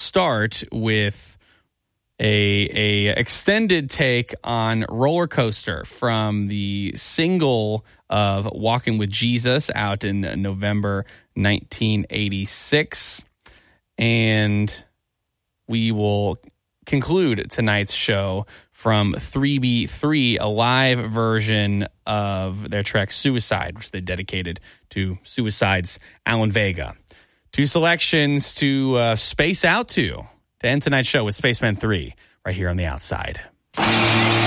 start with a extended take on Roller Coaster from the single of Walking with Jesus out in November 1986. And we will conclude tonight's show from 3B3, a live version of their track Suicide, which they dedicated to Suicide's Alan Vega. Two selections to space out to end tonight's show with Spaceman 3 right here on The Outside.